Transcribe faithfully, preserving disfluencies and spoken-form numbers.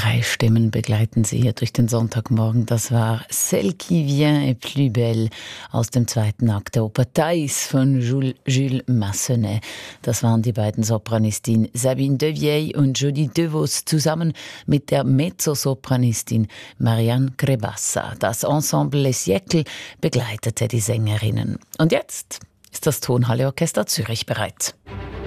Drei Stimmen begleiten Sie hier durch den Sonntagmorgen. Das war Celle qui vient est plus belle aus dem zweiten Akt der Oper Thaïs von Jules, Jules Massenet. Das waren die beiden Sopranistin Sabine Devieille und Jodie Devos zusammen mit der Mezzosopranistin Marianne Grebassa. Das Ensemble Les Siècles begleitete die Sängerinnen. Und jetzt ist das Tonhalle Orchester Zürich bereit.